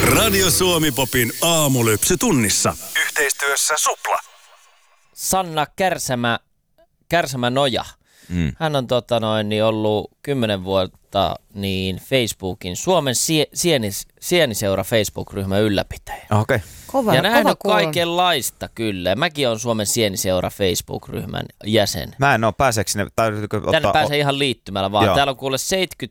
Radio Suomi Popin aamulypsy tunnissa. Yhteistyössä Supla. Sanna Kärsämä-Noja. Hän on ollut 10 vuotta Facebookin Suomen sieniseura Facebook-ryhmän ylläpitäjä. Okei. Kova, ja nähnyt kova kaikenlaista kyllä. Mäkin olen Suomen sieniseura Facebook-ryhmän jäsen. Mä en ole, pääseekö sinne? Tänne pääsee ihan liittymällä vaan. Joo. Täällä on kuule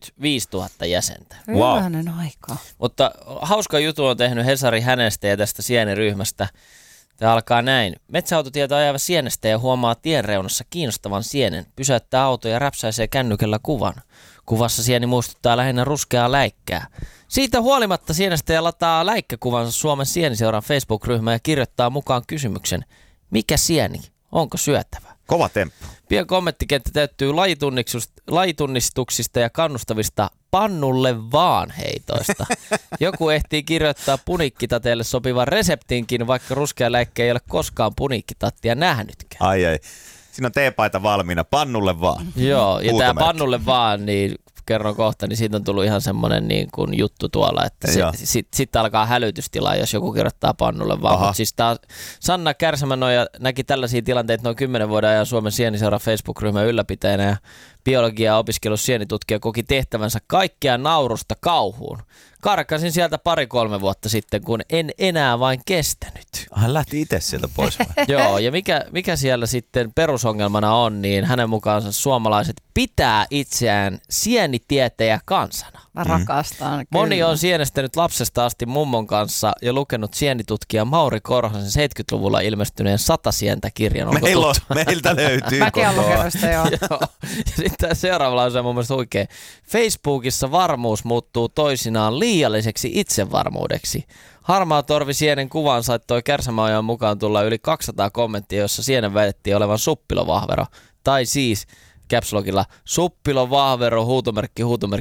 75 000 jäsentä. Hyvänen aika. Mutta hauska jutu on tehnyt Hesari hänestä ja tästä sieniryhmästä. Tämä alkaa näin. Metsäautotietä ajava sienestä ja huomaa tien reunassa kiinnostavan sienen. Pysäyttää auto ja räpsäisee kännykällä kuvan. Kuvassa sieni muistuttaa lähinnä ruskeaa läikkää. Siitä huolimatta sienestäjä lataa läikkäkuvansa Suomen sieniseuran Facebook-ryhmään ja kirjoittaa mukaan kysymyksen. Mikä sieni? Onko syötävä? Kova temppu. Pian kommenttikenttä täyttyy lajitunnistuksista ja kannustavista pannulle vaan heitoista. Joku ehtii kirjoittaa punikkitateelle sopivan reseptinkin, vaikka ruskea läikkä ei ole koskaan punikkitattia nähnytkään. Ai. Siinä on teepaita valmiina. Pannulle vaan. Joo, ja tämä Huutomerkki. pannulle vaan, niin kerron kohta, niin siitä on tullut ihan semmoinen niin kuin juttu tuolla, että sitten alkaa hälytystila, jos joku kirjoittaa pannulle vaan. Mutta siis Sanna Kärsämä-Noja näki tällaisia tilanteita noin 10 vuoden ajan Suomen sieniseura Facebook-ryhmän ylläpitäjänä ja biologiaa opiskellut sienitutkija koki tehtävänsä kaikkea naurusta kauhuun. Karkasin sieltä 2-3 vuotta sitten, kun en enää vain kestänyt. Hän lähti itse sieltä pois. Joo, ja mikä siellä sitten perusongelmana on, niin hänen mukaansa suomalaiset pitää itseään sienitietäjä kansana. Mä rakastan. Moni on sienestänyt lapsesta asti mummon kanssa ja lukenut sienitutkija Mauri Korhosen 70-luvulla ilmestyneen 100 sientä -kirjan. Meiltä löytyy. Mäkin olen lukenut sitä, joo. Joo. Ja sitten seuraava lause on mun mielestä oikein. Facebookissa varmuus muuttuu toisinaan liialliseksi itsevarmuudeksi. Harmaa torvi sienen kuvan saittoi Kärsämä-Nojan mukaan tulla yli 200 kommenttia, jossa sienen väitettiin olevan suppilovahvero. Tai siis capsulogilla suppilovahvero, huutomerkki.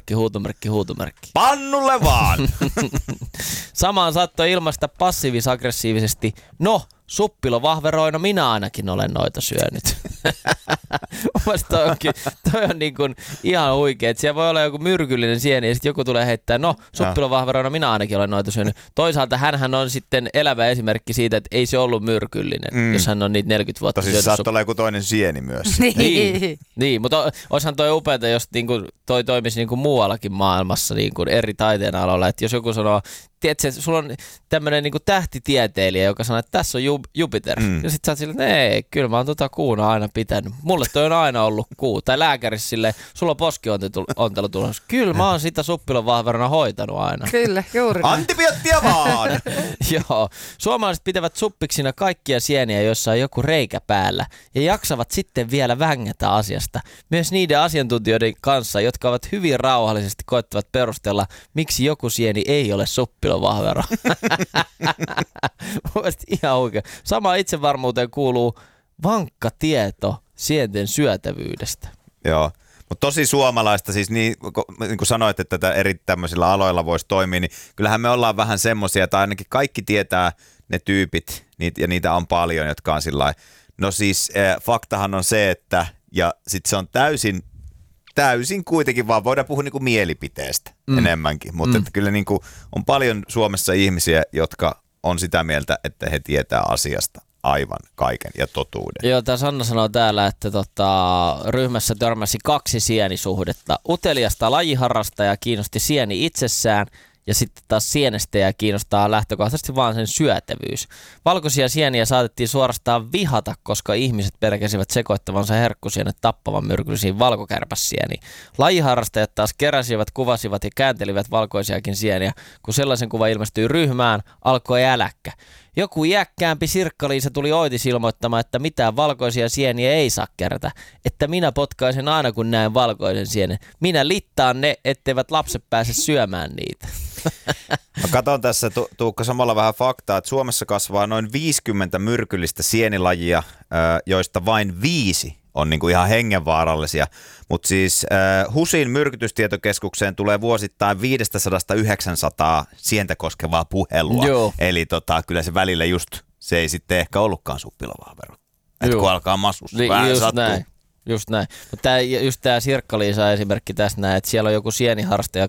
Pannulle vaan! Samaan saattoi ilmaista passiivis-aggressiivisesti, no suppilovahveroina minä ainakin olen noita syönyt. Mielestäni toi on niin kuin ihan huikea, että siellä voi olla joku myrkyllinen sieni ja sitten joku tulee heittää, no suppilovahveroina minä ainakin olen noita syönyt. Toisaalta hänhän on sitten elävä esimerkki siitä, että ei se ollut myrkyllinen, jos hän on niitä 40 vuotta syönyt. Tosi saattaa olla joku toinen sieni myös. Niin, mutta olisihan toi upeata, jos niinku toi toimisi niinku muuallakin maailmassa niinku eri taiteen aloilla. Että jos joku sanoo, tiedätkö, sulla on tämmöinen niinku tähtitieteilijä, joka sanoo, että tässä on Jupiter. Ja sit sä oot silleen, että ei, kyllä mä oon kuuna aina pitänyt. Mulle toi on aina ollut kuu. Tai lääkärissä silleen, sulla on poskiontelu tulossa. Kyllä mä oon sitä suppilovahverona hoitanut aina. Kyllä, juuri näin. Antibioottia vaan! Joo. Suomalaiset pitävät suppiksina kaikkia sieniä, joissa on joku reikä päällä. Ja jaksavat sitten vielä vängätä asiasta. Myös niiden asiantuntijoiden kanssa, jotka ovat hyvin rauhallisesti koettavat perustella, miksi joku sieni ei ole suppilovahvero. Mielestäni ihan oikein. Sama itsevarmuuteen kuuluu vankka tieto sienten syötävyydestä. Joo. Mutta tosi suomalaista, siis niin kuin sanoit, että tätä eri tämmöisillä aloilla voisi toimia, niin kyllähän me ollaan vähän semmoisia, että ainakin kaikki tietää ne tyypit, ja niitä on paljon, jotka on sillä lailla. No siis faktahan on se, että, ja sitten se on täysin kuitenkin, vaan voidaan puhua niinku mielipiteestä enemmänkin, mutta että kyllä niinku on paljon Suomessa ihmisiä, jotka on sitä mieltä, että he tietää asiasta aivan kaiken ja totuuden. Joo, tämä Sanna sanoo täällä, että ryhmässä törmäsi 2 sienisuhdetta. Uteliasta lajiharrastaja kiinnosti sieni itsessään ja sitten taas sienestäjä kiinnostaa lähtökohtaisesti vaan sen syötävyys. Valkoisia sieniä saatettiin suorastaan vihata, koska ihmiset pelkäsivät sekoittavansa herkkusienet tappavan myrkyllisiin valkokärpäsieniin. Lajiharrastajat taas keräsivät, kuvasivat ja kääntelivät valkoisiakin sieniä. Kun sellaisen kuva ilmestyi ryhmään, alkoi äläkkä. Joku iäkkäämpi Sirkka-Liisa tuli oitis ilmoittamaan, että mitään valkoisia sieniä ei saa kerätä. Että minä potkaisen aina kun näen valkoisen sienen. Minä littaan ne, etteivät lapset pääse syömään niitä. Mä katson tässä, Tuukka, samalla vähän faktaa, että Suomessa kasvaa noin 50 myrkyllistä sienilajia, joista vain 5 on niinku ihan hengenvaarallisia. Mutta siis HUSin myrkytystietokeskukseen tulee vuosittain 500–900 sientä koskevaa puhelua. Joo. Eli kyllä se välillä just, se ei sitten ehkä ollutkaan suppilovahvero. Että kun alkaa masussa, vähän just sattuu. Näin. Just näin. Mutta just tämä Sirkka-Liisa esimerkki tässä näin, että siellä on joku sieniharrastaja,